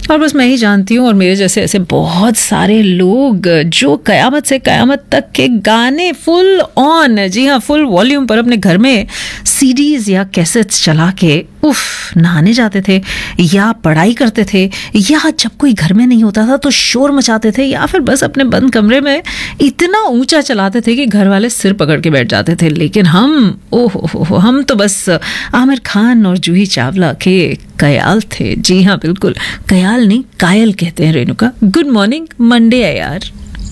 और बस मैं ही जानती हूँ और मेरे जैसे ऐसे बहुत सारे लोग जो कयामत से कयामत तक के गाने फुल ऑन, जी हाँ, फुल वॉल्यूम पर अपने घर में सीडीज या कैसेट्स चला के नहाने जाते थे या पढ़ाई करते थे, या जब कोई घर में नहीं होता था तो शोर मचाते थे, या फिर बस अपने बंद कमरे में इतना ऊंचा चलाते थे कि घर वाले सिर पकड़ के बैठ जाते थे। लेकिन हम हम तो बस आमिर खान और जूही चावला के कयाल थे। जी हाँ, बिल्कुल कयाल नहीं, कायल कहते हैं रेणुका। गुड मॉर्निंग, मंडे है यार।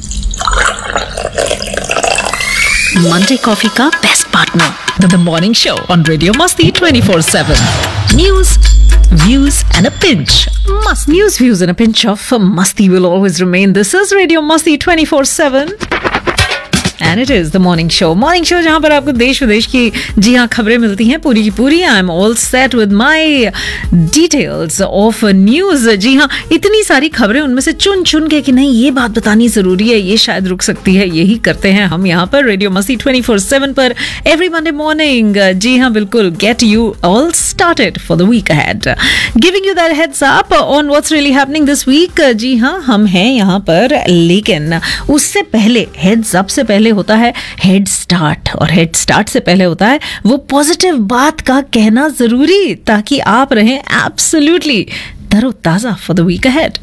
मंडे कॉफी का best partner, the morning show on radio मस्ती 24/7। News, views and a pinch. News, views and a pinch of Masti will always remain. This is Radio Masti 24/7. And it is the morning show. Morning show जहाँ पर आपको देश विदेश की, जी हाँ, खबरें मिलती हैं पूरी की पूरी। I am all set with my details of news. जी हाँ, इतनी सारी खबरें, उनमें से चुन चुन के कि नहीं ये बात बतानी ज़रूरी है, ये शायद रुक सकती है, यही करते हैं हम यहाँ पर रेडियो मस्ती 24/7 पर एवरी मंडे मॉर्निंग। जी हाँ, बिल्कुल, get you all started for the week ahead. Giving you that heads up on what's really happening this week. जी हाँ, हम हैं यहाँ पर, लेकिन उससे पहले, हेड्स अप से पहले होता है हेड स्टार्ट, और हेड स्टार्ट से पहले होता है वो पॉजिटिव बात का कहना जरूरी, ताकि आप रहें एब्सोल्युटली तरोताजा फॉर द वीक अहेड।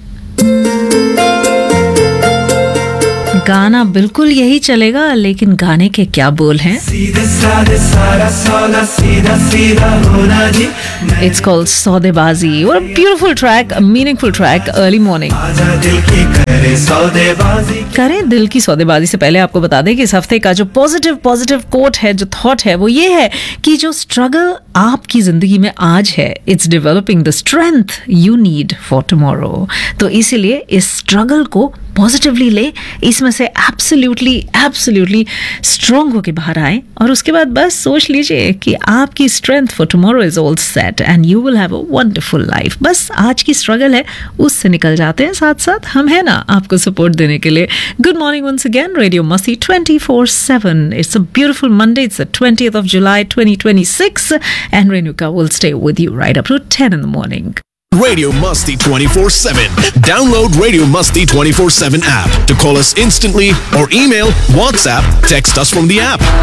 गाना बिल्कुल यही चलेगा, लेकिन गाने के क्या बोल हैं? इट्स कॉल्ड सौदेबाजी, और beautiful track, meaningful track, early morning. करें दिल की सौदेबाजी से पहले आपको बता दें कि इस हफ्ते का जो पॉजिटिव कोट है, जो थॉट है, वो ये है कि जो स्ट्रगल आपकी जिंदगी में आज है, it's developing the strength you need for tomorrow. तो इसीलिए इस स्ट्रगल को पॉजिटिवली ले, इसमें से एब्सोल्युटली स्ट्रॉन्ग होके बाहर आए, और उसके बाद बस सोच लीजिए कि आपकी strength for tomorrow is all set and you will have a wonderful life. बस आज की स्ट्रगल है, उससे निकल जाते हैं, साथ साथ हम है ना आपको सपोर्ट देने के लिए। Good morning once again, radio मस्ती 24/7। It's a beautiful Monday, it's the 20th of July 2026 and Renuka will stay with you right up to 10 in the morning. Radio Masti 24/7. Download Radio Masti 24/7 app to call us instantly or email, WhatsApp, text us from the app.